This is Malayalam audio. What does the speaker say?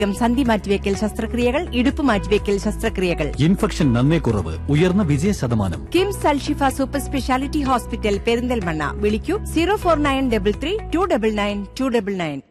സന്ധി മാറ്റിവെക്കൽ ശസ്ത്രക്രിയകൾ, ഇടുപ്പ് മാറ്റിവെക്കൽ ശസ്ത്രക്രിയകൾ. ഇൻഫെക്ഷൻ നന്നേ കുറവ്, ഉയർന്ന വിജയശതമാനം. KIMS Alshifa super speciality hospital, Perinthalmanna. വിളിക്കൂ 04933 299 299.